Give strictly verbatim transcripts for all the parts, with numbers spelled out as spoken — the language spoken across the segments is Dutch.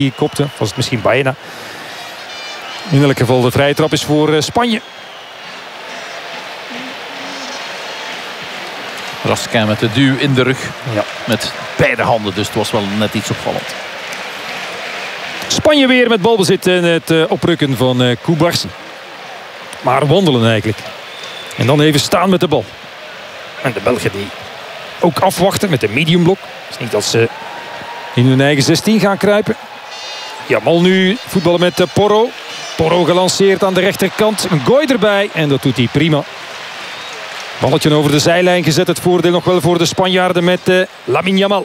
Die kopte, was het misschien bijna. In elk geval de vrije trap is voor Spanje. Raskin met de duw in de rug. Ja. Met beide handen, dus het was wel net iets opvallend. Spanje weer met balbezit en het uh, oprukken van uh, Cubarsí. Maar wandelen eigenlijk. En dan even staan met de bal. En de Belgen die ook afwachten met een mediumblok. Het is niet dat ze in hun eigen zestien gaan kruipen. Jamal nu voetballen met uh, Porro. Porro gelanceerd aan de rechterkant. Een gooi erbij en dat doet hij prima. Balletje over de zijlijn gezet. Het voordeel nog wel voor de Spanjaarden met uh, Lamine Yamal.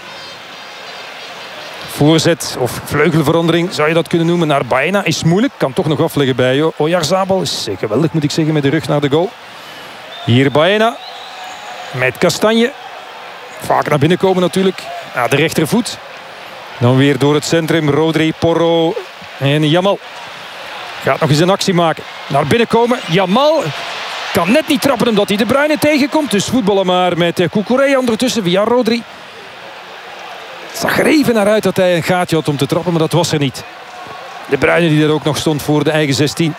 Voorzet of vleugelverandering zou je dat kunnen noemen naar Baena. Is moeilijk. Kan toch nog afleggen bij Oyarzabal. Is geweldig moet ik zeggen met de rug naar de goal. Hier Baena. Met Kastanje. Vaak naar binnen komen natuurlijk. Naar de rechtervoet. Dan weer door het centrum. Rodri, Porro en Yamal. Gaat nog eens een actie maken. Naar binnen komen. Yamal kan net niet trappen omdat hij de Bruyne tegenkomt. Dus voetballen maar met Cucurella ondertussen via Rodri. Het zag er even naar uit dat hij een gaatje had om te trappen, maar dat was er niet. De Bruyne die er ook nog stond voor de eigen zestien.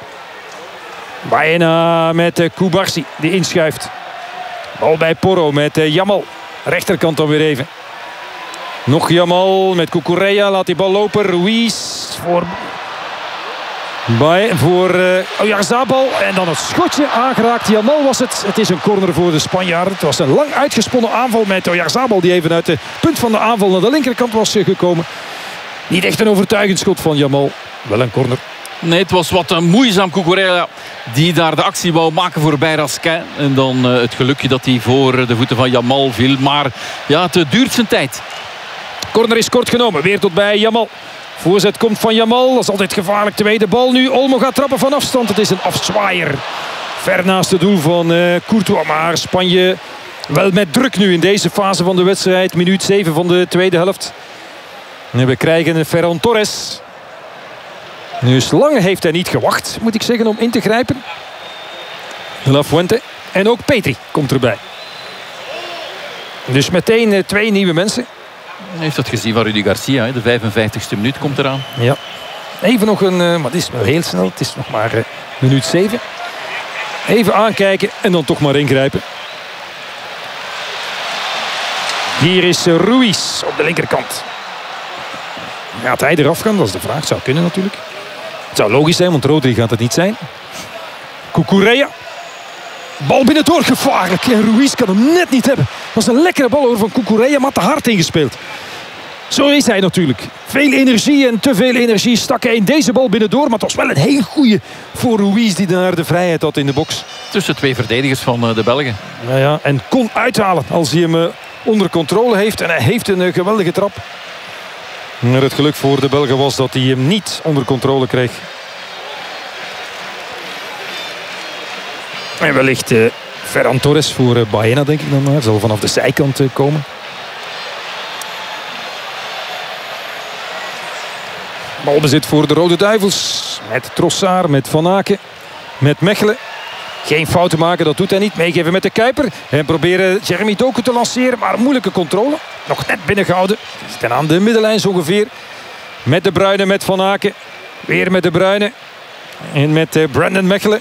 Baena met Cubarsí die inschuift. Bal bij Porro met Yamal. Rechterkant dan weer even. Nog Yamal met Cucurella. Laat die bal lopen. Ruiz voor... Bij, voor uh, Oyarzabal. En dan het schotje aangeraakt. Yamal was het. Het is een corner voor de Spanjaarden. Het was een lang uitgesponnen aanval met Oyarzabal. Die even uit de punt van de aanval naar de linkerkant was gekomen. Niet echt een overtuigend schot van Yamal. Wel een corner. Nee, het was wat een moeizaam Cucurella die daar de actie wou maken voorbij Raskin. En dan uh, het gelukje dat hij voor de voeten van Yamal viel. Maar ja, het duurt zijn tijd. Corner is kort genomen. Weer tot bij Yamal. Voorzet komt van Yamal. Dat is altijd gevaarlijk. Tweede bal nu. Olmo gaat trappen van afstand. Het is een afzwaaier. Ver naast het doel van uh, Courtois. Maar Spanje wel met druk nu in deze fase van de wedstrijd. Minuut zeven van de tweede helft. En we krijgen Ferran Torres. Dus lang heeft hij niet gewacht, moet ik zeggen, om in te grijpen. La Fuente. En ook Petri komt erbij. Dus meteen uh, twee nieuwe mensen. Hij heeft dat gezien van Rudy Garcia. De vijfenvijftigste minuut komt eraan. Ja. Even nog een... Uh, maar het is wel heel snel. Het is nog maar uh, minuut zeven. Even aankijken en dan toch maar ingrijpen. Hier is uh, Ruiz op de linkerkant. Gaat hij eraf gaan? Dat is de vraag. Het zou kunnen natuurlijk. Het zou logisch zijn, want Rodri gaat het niet zijn. Cucurella. Bal binnen door, gevaarlijk. En Ruiz kan hem net niet hebben. Dat was een lekkere bal over van Cucurella, maar te hard ingespeeld. Zo is hij natuurlijk. Veel energie en te veel energie stak hij in deze bal binnendoor. Maar het was wel een heel goeie voor Ruiz die daar de vrijheid had in de box. Tussen twee verdedigers van de Belgen. Nou ja, en kon uithalen als hij hem onder controle heeft. En hij heeft een geweldige trap. Maar het geluk voor de Belgen was dat hij hem niet onder controle kreeg. En wellicht uh, Ferran Torres voor uh, Baena, denk ik dan maar. Zal vanaf de zijkant uh, komen. Balbezit voor de Rode Duivels. Met Trossard, met Van Aken, met Mechelen. Geen fouten maken, dat doet hij niet. Meegeven met de Kuiper. En proberen Jeremy Doku te lanceren, maar moeilijke controle. Nog net binnengehouden. Ten aan de middenlijn zo ongeveer. Met de Bruyne, met Van Aken. Weer met de Bruyne. En met uh, Brandon Mechelen.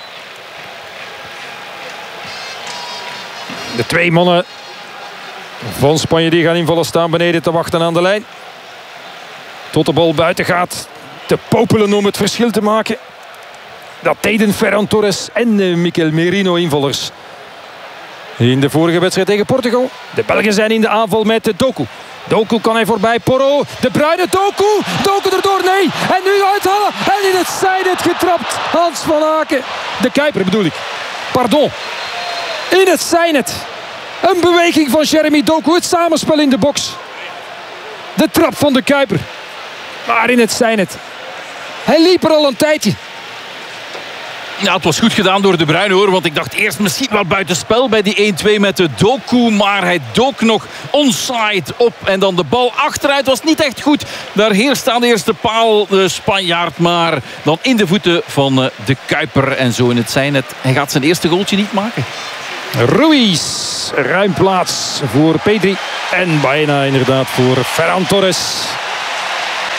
De twee mannen van Spanje die gaan invallen staan beneden te wachten aan de lijn. Tot de bal buiten gaat. Te popelen om het verschil te maken. Dat deden Ferran Torres en uh, Mikel Merino invallers. In de vorige wedstrijd tegen Portugal. De Belgen zijn in de aanval met uh, Doku. Doku kan hij voorbij. Porro. De Bruyne. Doku. Doku erdoor. Nee. En nu uithalen. En in het zijnet getrapt. Hans van Aken. De Kuiper bedoel ik. Pardon. In het zijnet. Een beweging van Jeremy Doku. Het samenspel in de box. De trap van de Kuiper. Maar in het zijnet. Hij liep er al een tijdje. Ja, het was goed gedaan door de Bruyne hoor. Want ik dacht eerst misschien wel buitenspel bij die een-twee met de Doku. Maar hij dook nog onside op. En dan de bal achteruit was niet echt goed. Daar heerst aan de eerste paal de Spanjaard. Maar dan in de voeten van de Kuiper. En zo in het zijnet. Hij gaat zijn eerste goaltje niet maken. Ruiz. Ruim plaats voor Petri. En bijna inderdaad voor Ferran Torres.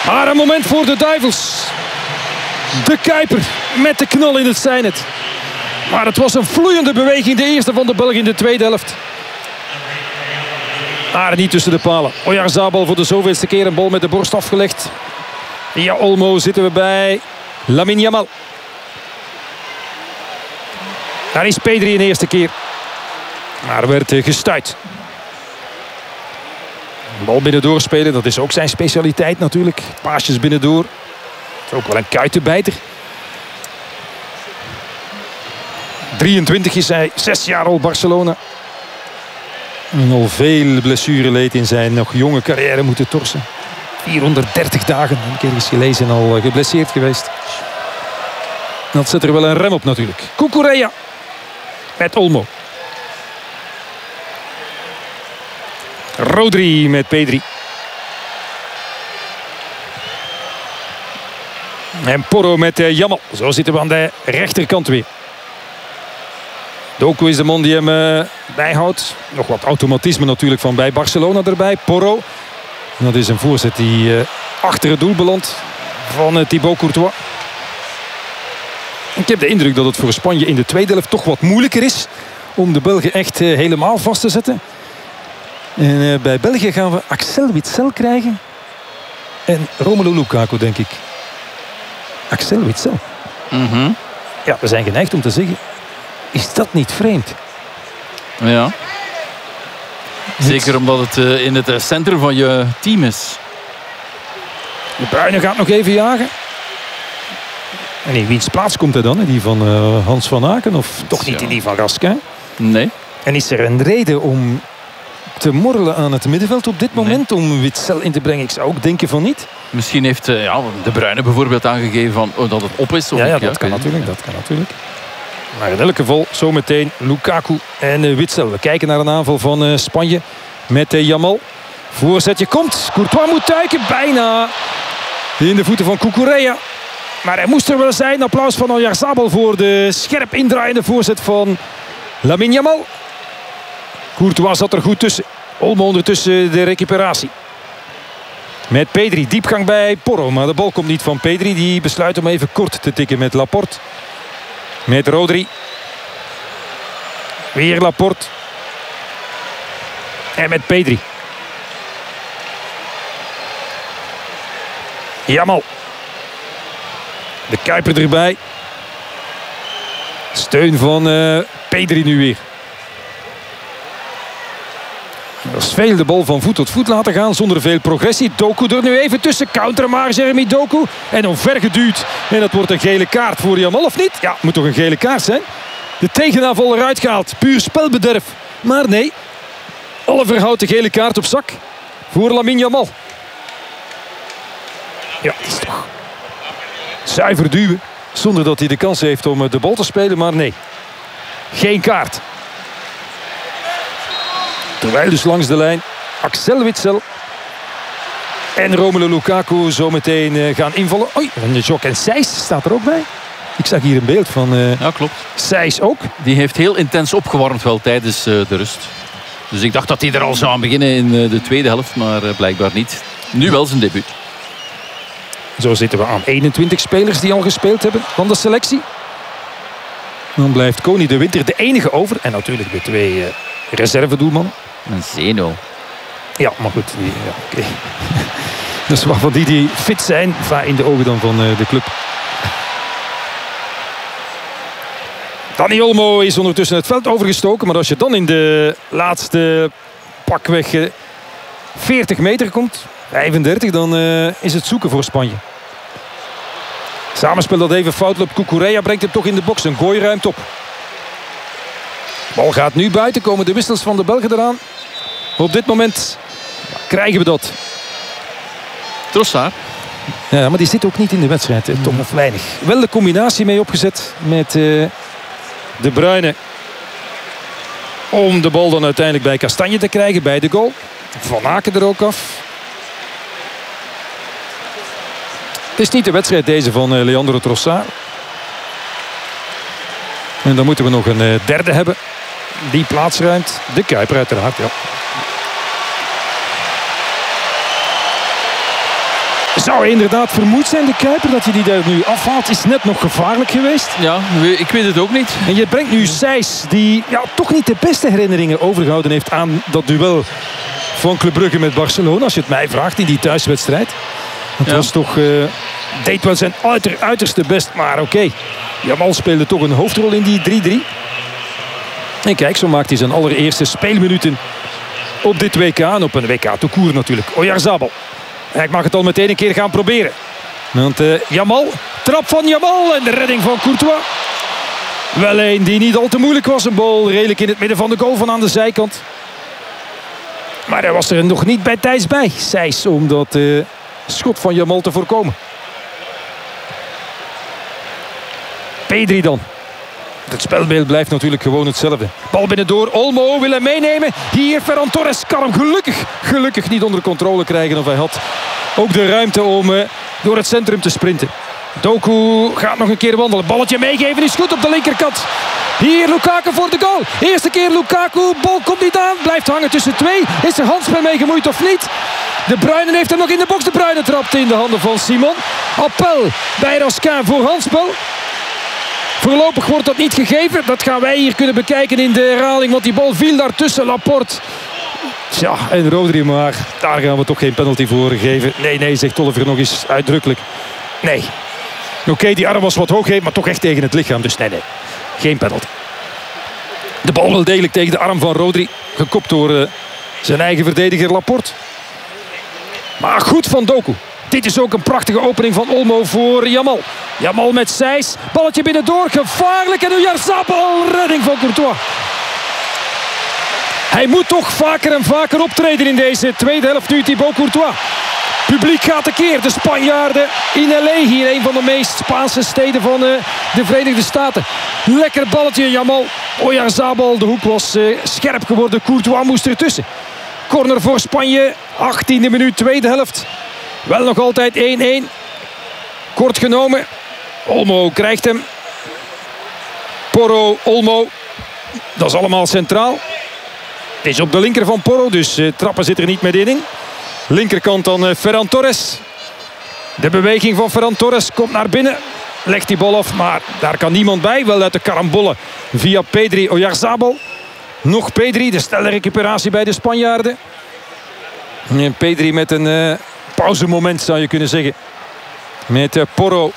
Maar een moment voor de Duivels. De Kuiper met de knal in het zijnet. Maar het was een vloeiende beweging. De eerste van de Belgen in de tweede helft. Maar niet tussen de palen. Oyarzabal voor de zoveelste keer een bal met de borst afgelegd. Ja, Olmo zitten we bij Lamine Yamal. Daar is Pedri een eerste keer. Maar werd gestuit. Bal binnendoor spelen, dat is ook zijn specialiteit natuurlijk. Paasjes binnendoor. Dat is ook wel een kuitenbijter. drieëntwintig is hij, zes jaar al Barcelona. En al veel blessureleed in zijn nog jonge carrière moeten torsen. vierhonderddertig dagen, heb ik ergens gelezen, al geblesseerd geweest. Dat zet er wel een rem op natuurlijk. Cucurella met Olmo. Rodri met Pedri. En Porro met uh, Yamal. Zo zitten we aan de rechterkant weer. Doku is de man die hem uh, bijhoudt. Nog wat automatisme natuurlijk van bij Barcelona erbij. Porro. En dat is een voorzet die uh, achter het doel belandt van uh, Thibaut Courtois. Ik heb de indruk dat het voor Spanje in de tweede helft toch wat moeilijker is om de Belgen echt uh, helemaal vast te zetten. En uh, bij België gaan we Axel Witsel krijgen. En Romelu Lukaku, denk ik. Axel Witsel. Mm-hmm. Ja, we zijn geneigd om te zeggen, is dat niet vreemd? Ja. Zeker omdat het uh, in het centrum van je team is. De Bruyne gaat nog even jagen. En in wiens plaats komt hij dan? Die van uh, Hans van Aken? Of toch niet in die van Raskin? Nee. En is er een reden om te morrelen aan het middenveld op dit moment? Nee. Om Witsel in te brengen? Ik zou ook denken van niet. Misschien heeft uh, ja, de Bruyne bijvoorbeeld aangegeven van, oh, dat het op is. Of ja, ja, ik, dat, ja, kan natuurlijk, dat kan natuurlijk. Maar in elk geval zometeen Lukaku en uh, Witsel. We kijken naar een aanval van uh, Spanje met uh, Yamal. Voorzetje komt. Courtois moet duiken. Bijna in de voeten van Cucurella. Maar hij moest er wel zijn. Applaus van Oyarzabal voor de scherp indraaiende voorzet van Lamine Yamal. Courtois zat er goed tussen. Olmo ondertussen de recuperatie. Met Pedri. Diepgang bij Porro. Maar de bal komt niet van Pedri. Die besluit om even kort te tikken met Laporte. Met Rodri. Weer Laporte. En met Pedri. Yamal. De Kuiper erbij. Steun van uh, Pedri nu weer. Dat is veel de bal van voet tot voet laten gaan zonder veel progressie. Doku er nu even tussen. Counter maar Jeremy Doku. En omvergeduwd. En dat wordt een gele kaart voor Yamal of niet? Ja, moet toch een gele kaart zijn? De tegenaanval eruit gehaald. Puur spelbederf. Maar nee. Oliver houdt de gele kaart op zak. Voor Lamine Yamal. Ja, dat is toch zuiver duwen. Zonder dat hij de kans heeft om de bal te spelen. Maar nee. Geen kaart. Terwijl dus langs de lijn Axel Witsel en Romelu Lukaku zo meteen gaan invallen. Oei, en Jock en Sijs staat er ook bij. Ik zag hier een beeld van uh, ja, klopt. Sijs ook. Die heeft heel intens opgewarmd wel tijdens uh, de rust. Dus ik dacht dat hij er al zou aan beginnen in uh, de tweede helft. Maar uh, blijkbaar niet. Nu wel zijn debuut. Zo zitten we aan eenentwintig spelers die al gespeeld hebben van de selectie. Dan blijft Koning de Winter de enige over. En natuurlijk de twee uh, reservedoelmannen. Een Zeno. Ja, maar goed. Die, ja, okay. Dus waarvan die die fit zijn, in de ogen dan van uh, de club. Dani Olmo is ondertussen het veld overgestoken. Maar als je dan in de laatste pakweg uh, veertig meter komt, vijfendertig, dan uh, is het zoeken voor Spanje. Samenspel dat even fout loopt. Cucurella brengt hem toch in de box. Een gooi ruimt op. Bal gaat nu buiten. Komen de wissels van de Belgen eraan. Op dit moment krijgen we dat. Trossard. Ja, maar die zit ook niet in de wedstrijd. Mm. Toch nog weinig. Wel de combinatie mee opgezet met uh, De Bruyne. Om de bal dan uiteindelijk bij Kastanje te krijgen. Bij de goal. Van Aken er ook af. Het is niet de wedstrijd deze van uh, Leandro Trossard. En dan moeten we nog een uh, derde hebben. Die plaats ruimt. De Kuiper uiteraard, ja. Zou inderdaad vermoed zijn, de Kuiper, dat je die daar nu afhaalt. Is net nog gevaarlijk geweest. Ja, ik weet het ook niet. En je brengt nu Sijs, die ja, toch niet de beste herinneringen overgehouden heeft aan dat duel van Club Brugge met Barcelona. Als je het mij vraagt, in die thuiswedstrijd. Het ja. was toch... Uh, deed wel zijn uiter, uiterste best, maar oké. Okay. Jamal speelde toch een hoofdrol in die drie drie. En kijk, zo maakt hij zijn allereerste speelminuten op dit W K. En op een W K tout court natuurlijk. Oyarzabal. En ik mag het al meteen een keer gaan proberen. Want uh, Jamal, trap van Jamal en de redding van Courtois. Wel een die niet al te moeilijk was. Een bal redelijk in het midden van de goal van aan de zijkant. Maar hij was er nog niet bij tijds bij. Sijs om dat uh, schot van Jamal te voorkomen. Pedri dan. Het spelbeeld blijft natuurlijk gewoon hetzelfde. Bal binnendoor. Olmo wil hem meenemen. Hier Ferran Torres kan hem gelukkig, gelukkig niet onder controle krijgen. Of hij had ook de ruimte om uh, door het centrum te sprinten. Doku gaat nog een keer wandelen. Balletje meegeven is goed op de linkerkant. Hier Lukaku voor de goal. Eerste keer Lukaku. Bal komt niet aan. Blijft hangen tussen twee. Is er handspel mee gemoeid of niet? De Bruyne heeft hem nog in de box. De Bruyne trapt in de handen van Simon. Appel bij Raskin voor handspel. Voorlopig wordt dat niet gegeven. Dat gaan wij hier kunnen bekijken in de herhaling. Want die bal viel daartussen. Laporte. Tja, en Rodri, maar daar gaan we toch geen penalty voor geven. Nee, nee, zegt Oliver nog eens uitdrukkelijk. Nee. Oké, okay, die arm was wat hoog, maar toch echt tegen het lichaam. Dus nee, nee. Geen penalty. De bal wel degelijk tegen de arm van Rodri. Gekopt door uh, zijn eigen verdediger Laporte. Maar goed van Doku. Dit is ook een prachtige opening van Olmo voor Jamal. Jamal met Sijs. Balletje binnendoor. Gevaarlijk. En Oyarzabal. Redding van Courtois. Hij moet toch vaker en vaker optreden in deze tweede helft nu. Thibaut Courtois. Publiek gaat tekeer. De Spanjaarden in L A. Hier een van de meest Spaanse steden van uh, de Verenigde Staten. Lekker balletje Jamal. Oyarzabal. De hoek was uh, scherp geworden. Courtois moest ertussen. Corner voor Spanje. achttiende minuut tweede helft. Wel nog altijd één-één. Kort genomen. Olmo krijgt hem. Porro, Olmo. Dat is allemaal centraal. Het is op de linker van Porro, dus uh, trappen zit er niet meteen in. Linkerkant dan uh, Ferran Torres. De beweging van Ferran Torres komt naar binnen. Legt die bal af, maar daar kan niemand bij. Wel uit de karambolle via Pedri, Oyarzabal. Nog Pedri, de snelle recuperatie bij de Spanjaarden. En Pedri met een uh, pauzemoment zou je kunnen zeggen. Met uh, Porro.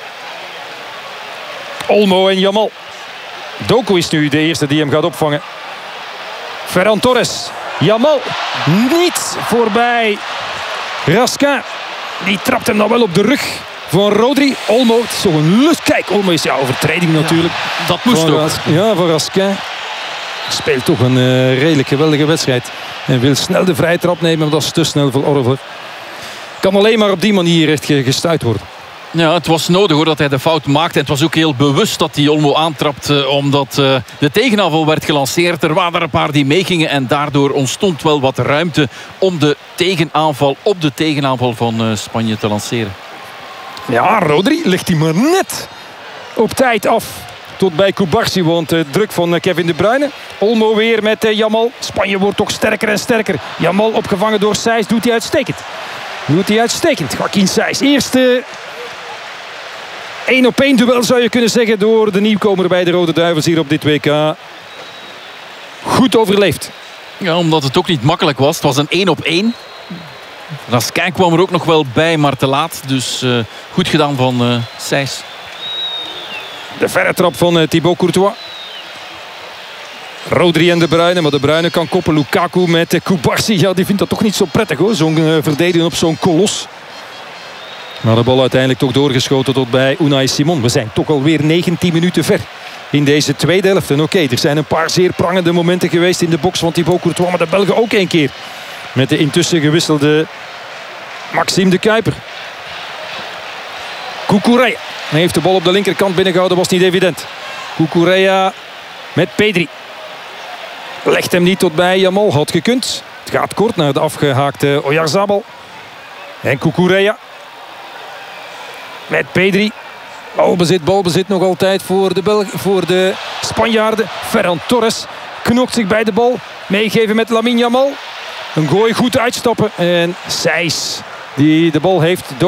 Olmo en Jamal. Doku is nu de eerste die hem gaat opvangen. Ferran Torres. Jamal. Niet voorbij Raskin. Die trapt hem dan wel op de rug van Rodri. Olmo. Het is toch een lust. Kijk, Olmo is ja overtreding natuurlijk. Ja, dat moest van ook. Ras ja, van Raskin. Speelt toch een uh, redelijk geweldige wedstrijd. En wil snel de vrije trap nemen. Maar dat is te snel voor Oliver. Kan alleen maar op die manier echt gestuit worden. Ja, het was nodig hoor dat hij de fout maakte. En het was ook heel bewust dat hij Olmo aantrapte. Omdat uh, de tegenaanval werd gelanceerd. Er waren er een paar die meegingen. En daardoor ontstond wel wat ruimte om de tegenaanval op de tegenaanval van uh, Spanje te lanceren. Ja, Rodri legt hij maar net op tijd af. Tot bij Cubarsí, want uh, druk van uh, Kevin De Bruyne. Olmo weer met uh, Jamal. Spanje wordt toch sterker en sterker. Jamal opgevangen door Sijs. Doet hij uitstekend. Doet hij uitstekend. Joaquin Sijs. Eerste één op één duel zou je kunnen zeggen door de nieuwkomer bij de Rode Duivels hier op dit W K. Goed overleefd. Ja, omdat het ook niet makkelijk was. Het was een één op één. Raskin kwam er ook nog wel bij, maar te laat. Dus uh, goed gedaan van uh, Sijs. De verre trap van uh, Thibaut Courtois. Rodri en De Bruyne, maar De Bruyne kan koppen. Lukaku met uh, Cubarsí. Ja, die vindt dat toch niet zo prettig hoor. Zo'n uh, verdedigen op zo'n kolos. Maar de bal uiteindelijk toch doorgeschoten tot bij Unai Simon. We zijn toch alweer negentien minuten ver in deze tweede helft. En oké, okay, er zijn een paar zeer prangende momenten geweest in de box van Thibaut Courtois. Maar de Belgen ook één keer. Met de intussen gewisselde Maxime de Kuiper. Cucurella. Hij heeft de bal op de linkerkant binnengehouden, was niet evident. Cucurella met Pedri. Legt hem niet tot bij Jamal, had gekund. Het gaat kort naar de afgehaakte Oyarzabal. En Cucurella. Met Pedri. Balbezit, balbezit nog altijd voor de, Belg voor de Spanjaarden. Ferran Torres knokt zich bij de bal. Meegeven met Lamine Yamal. Een gooi, goed uitstappen. En Sijs die de bal heeft.